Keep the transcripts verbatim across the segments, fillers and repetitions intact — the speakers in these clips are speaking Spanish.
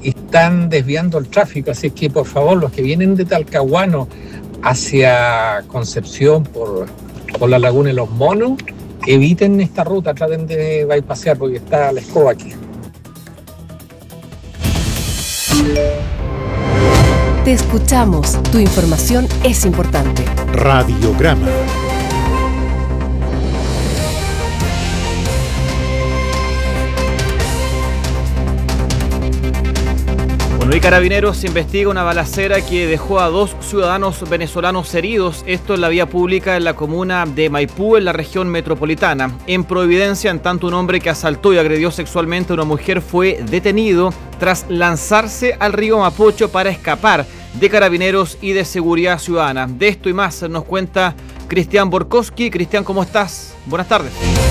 están desviando el tráfico, así que por favor los que vienen de Talcahuano hacia Concepción por, por la Laguna de los Monos, eviten esta ruta, traten de bypassear porque está la escoba aquí. Te escuchamos, tu información es importante. Radiograma. Bueno, y Carabineros investiga una balacera que dejó a dos ciudadanos venezolanos heridos, esto en la vía pública en la comuna de Maipú, en la región metropolitana. En Providencia, en tanto, un hombre que asaltó y agredió sexualmente a una mujer fue detenido tras lanzarse al río Mapocho para escapar de Carabineros y de Seguridad Ciudadana. De esto y más nos cuenta Cristian Borkowski. Cristian, ¿cómo estás? Buenas tardes.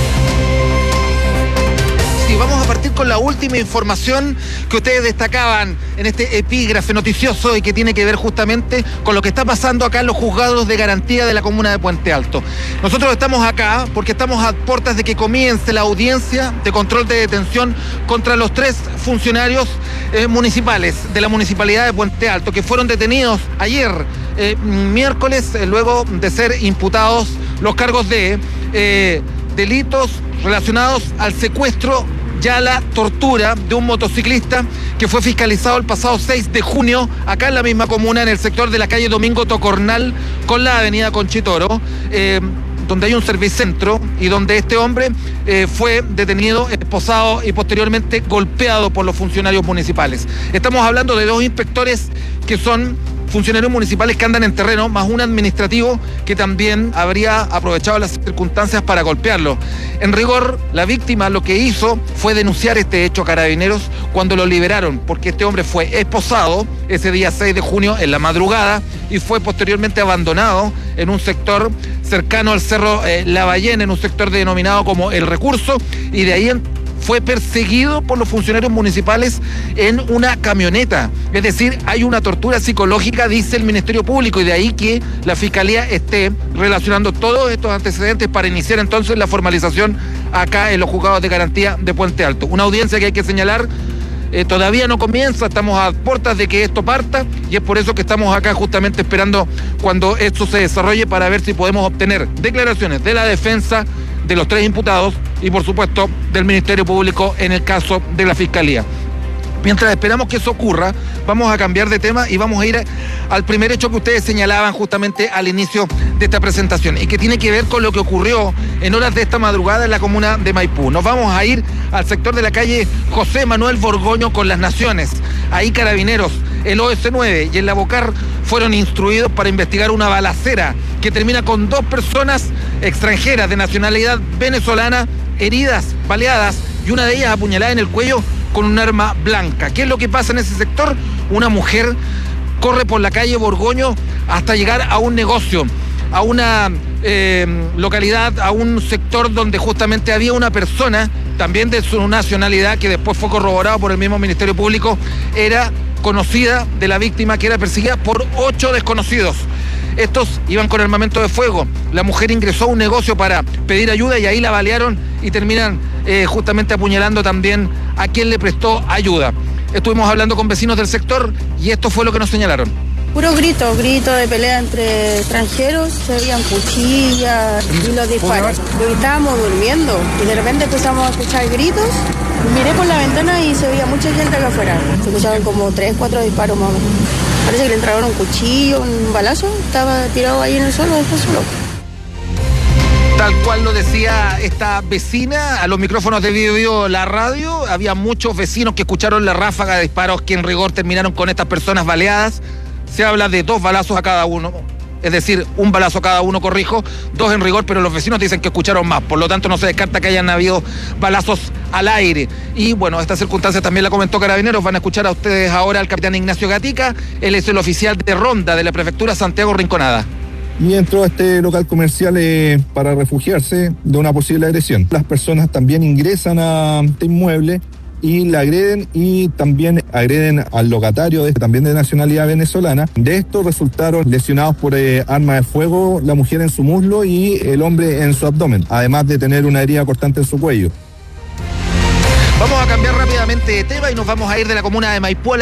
Sí, vamos a partir con la última información que ustedes destacaban en este epígrafe noticioso y que tiene que ver justamente con lo que está pasando acá en los juzgados de garantía de la comuna de Puente Alto. Nosotros estamos acá porque estamos a puertas de que comience la audiencia de control de detención contra los tres funcionarios eh, municipales de la municipalidad de Puente Alto que fueron detenidos ayer, eh, miércoles, eh, luego de ser imputados los cargos de eh, delitos relacionados al secuestro y a la tortura de un motociclista que fue fiscalizado el pasado seis de junio acá en la misma comuna, en el sector de la calle Domingo Tocornal con la avenida Conchitoro, eh, donde hay un servicentro y donde este hombre eh, fue detenido, esposado y posteriormente golpeado por los funcionarios municipales. Estamos hablando de dos inspectores que son funcionarios municipales que andan en terreno, más un administrativo que también habría aprovechado las circunstancias para golpearlo. En rigor, la víctima lo que hizo fue denunciar este hecho a Carabineros cuando lo liberaron, porque este hombre fue esposado ese día seis de junio en la madrugada y fue posteriormente abandonado en un sector cercano al Cerro eh, La Ballena, en un sector denominado como El Recurso, y de ahí en fue perseguido por los funcionarios municipales en una camioneta. Es decir, hay una tortura psicológica, dice el Ministerio Público, y de ahí que la Fiscalía esté relacionando todos estos antecedentes para iniciar entonces la formalización acá en los juzgados de garantía de Puente Alto. Una audiencia que hay que señalar, eh, todavía no comienza, estamos a puertas de que esto parta y es por eso que estamos acá justamente esperando cuando esto se desarrolle para ver si podemos obtener declaraciones de la defensa de los tres imputados y por supuesto del Ministerio Público en el caso de la Fiscalía. Mientras esperamos que eso ocurra, vamos a cambiar de tema y vamos a ir al primer hecho que ustedes señalaban justamente al inicio de esta presentación y que tiene que ver con lo que ocurrió en horas de esta madrugada en la comuna de Maipú. Nos vamos a ir al sector de la calle José Manuel Borgoño con Las Naciones. Ahí Carabineros, el O S nueve y el Lavocar fueron instruidos para investigar una balacera que termina con dos personas extranjeras de nacionalidad venezolana heridas, baleadas y una de ellas apuñalada en el cuello con un arma blanca. ¿Qué es lo que pasa en ese sector? Una mujer corre por la calle Borgoño hasta llegar a un negocio, a una eh, localidad, a un sector donde justamente había una persona, también de su nacionalidad, que después fue corroborado por el mismo Ministerio Público, era conocida de la víctima, que era perseguida por ocho desconocidos. Estos iban con armamento de fuego. La mujer ingresó a un negocio para pedir ayuda y ahí la balearon y terminan eh, justamente apuñalando también a quien le prestó ayuda. Estuvimos hablando con vecinos del sector y esto fue lo que nos señalaron. Puro grito, grito de pelea entre extranjeros, se veían cuchillas y los disparos. Y estábamos durmiendo y de repente empezamos a escuchar gritos. Miré por la ventana y se veía mucha gente acá afuera. Se escuchaban como tres, cuatro disparos más o menos. Parece que le entraron un cuchillo, un balazo, estaba tirado ahí en el suelo, después solo. Tal cual lo decía esta vecina a los micrófonos de Vivo Vivo la radio, había muchos vecinos que escucharon la ráfaga de disparos que en rigor terminaron con estas personas baleadas. Se habla de dos balazos a cada uno, es decir, un balazo a cada uno, corrijo, dos en rigor, pero los vecinos dicen que escucharon más, por lo tanto no se descarta que hayan habido balazos al aire. Y bueno, esta circunstancia también la comentó Carabineros. Van a escuchar a ustedes ahora al capitán Ignacio Gatica, él es el oficial de ronda de la prefectura Santiago Rinconada. Y entró a este local comercial eh, para refugiarse de una posible agresión. Las personas también ingresan a este inmueble y la agreden y también agreden al locatario, de, también de nacionalidad venezolana. De esto resultaron lesionados por eh, arma de fuego la mujer en su muslo y el hombre en su abdomen, además de tener una herida cortante en su cuello. Vamos a cambiar rápidamente de tema y nos vamos a ir de la comuna de Maipú a la